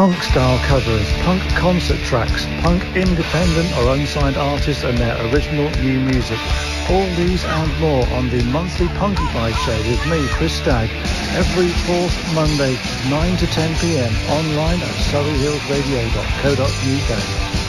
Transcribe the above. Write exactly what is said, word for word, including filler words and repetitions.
punk style covers, punk concert tracks, punk independent or unsigned artists and their original new music. All these and more on the monthly Punkified show with me, Chris Stagg, every fourth Monday, nine to ten p m, online at surrey hills radio dot co dot uk.